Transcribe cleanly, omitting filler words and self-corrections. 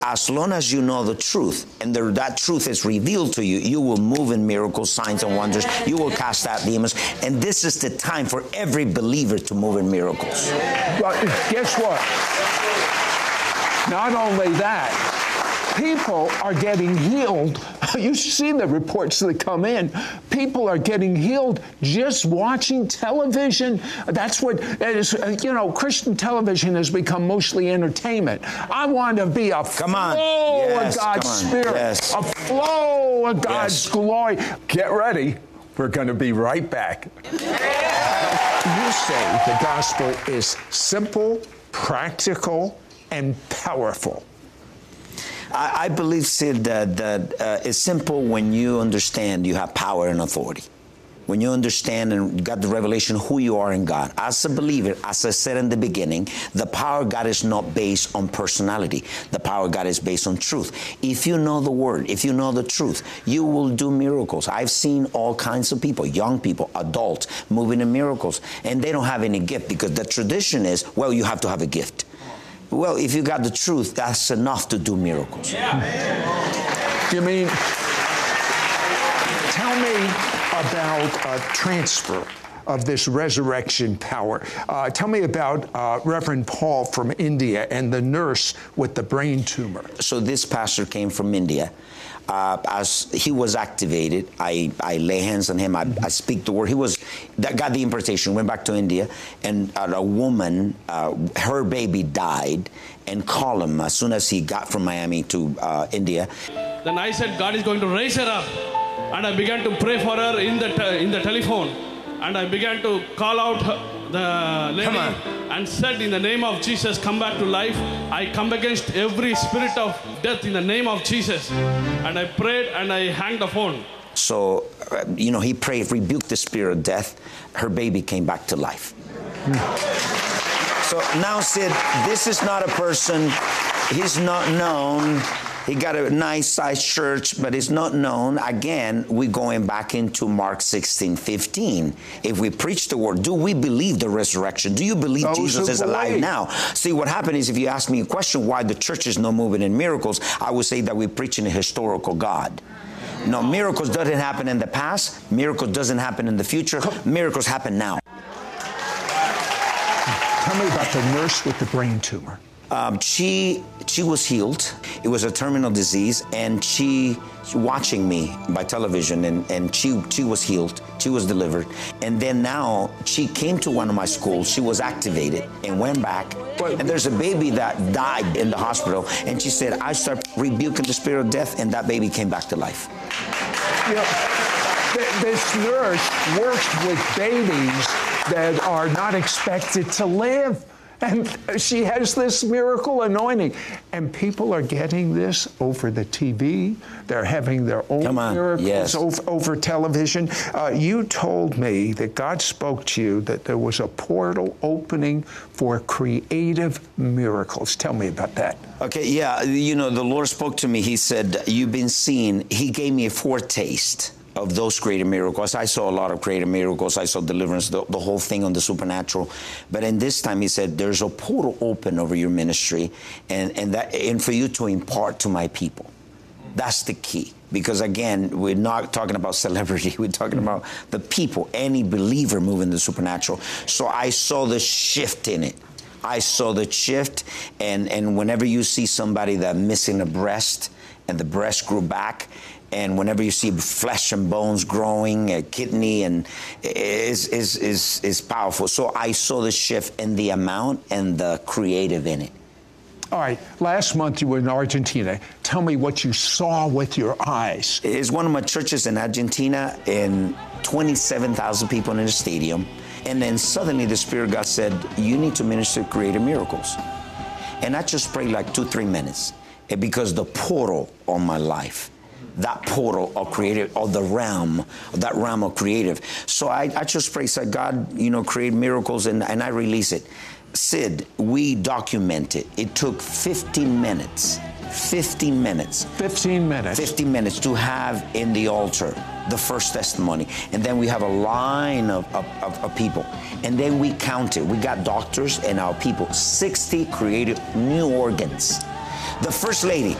As long as you know the truth, and that truth is revealed to you, you will move in miracles, signs, and wonders. You will cast out demons. And this is the time for every believer to move in miracles. Well, guess what? Not only that, people are getting healed. You've seen the reports that come in. People are getting healed just watching television. That's what it is. Christian television has become mostly entertainment. I want to be a flow of God's Spirit, a flow of God's glory. Get ready. We're going to be right back. You say the gospel is simple, practical, and powerful. I believe, Sid, that it's simple when you understand you have power and authority. When you understand and got the revelation who you are in God. As a believer, as I said in the beginning, the power of God is not based on personality. The power of God is based on truth. If you know the Word, if you know the truth, you will do miracles. I've seen all kinds of people, young people, adults, moving in miracles, and they don't have any gift because the tradition is, well, you have to have a gift. Well, if you got the truth, that's enough to do miracles. You mean, tell me about transfer of this resurrection power. Tell me about Reverend Paul from India and the nurse with the brain tumor. So this pastor came from India. As he was activated, I lay hands on him. I speak the word. That got the impartation, went back to India, and a woman, her baby died, and called him as soon as he got from Miami to India. Then I said, God is going to raise her up, and I began to pray for her in the telephone, and I began to call out the lady and said, in the name of Jesus, come back to life. I come against every spirit of death in the name of Jesus. And I prayed and I hung the phone. So, he prayed, rebuked the spirit of death. Her baby came back to life. So now, Sid, this is not a person, he's not known. He got a nice sized church, but it's not known. Again, we're going back into Mark 16:15. If we preach the word, do we believe the resurrection? Do you believe Jesus is alive now? See, what happened is if you ask me a question why the church is not moving in miracles, I would say that we're preaching a historical God. No, miracles doesn't happen in the past. Miracles doesn't happen in the future. Miracles happen now. Tell me about the nurse with the brain tumor. She was healed. It was a terminal disease, and she watching me by television, and she was healed. She was delivered. And then now she came to one of my schools. She was activated and went back. And there's a baby that died in the hospital, and she said, I started rebuking the spirit of death, and that baby came back to life. This nurse works with babies that are not expected to live. And she has this miracle anointing. And people are getting this over the TV. They're having their own miracles over television. You told me that God spoke to you that there was a portal opening for creative miracles. Tell me about that. Okay, the Lord spoke to me. He said, you've been seeing, he gave me a foretaste of those creative miracles. I saw a lot of creative miracles. I saw deliverance, the whole thing on the supernatural. But in this time, he said, there's a portal open over your ministry and for you to impart to my people. That's the key. Because again, we're not talking about celebrity. We're talking about the people, any believer moving the supernatural. So I saw the shift in it. I saw the shift. And whenever you see somebody that's missing a breast and the breast grew back, and whenever you see flesh and bones growing, a kidney, and is powerful. So I saw the shift in the amount and the creative in it. All right. Last month you were in Argentina. Tell me what you saw with your eyes. It's one of my churches in Argentina, and 27,000 people in the stadium. And then suddenly the Spirit of God said, you need to minister creative miracles. And I just prayed like 2-3 minutes. And because the portal on my life, that portal of creative, or that realm of creative. So I just pray, say, God, create miracles, and I release it. Sid, we document it. It took 15 minutes. 15 minutes. 15 minutes. 15 minutes to have in the altar the first testimony. And then we have a line of people. And then we counted. We got doctors and our people, 60 creative new organs. the First Lady.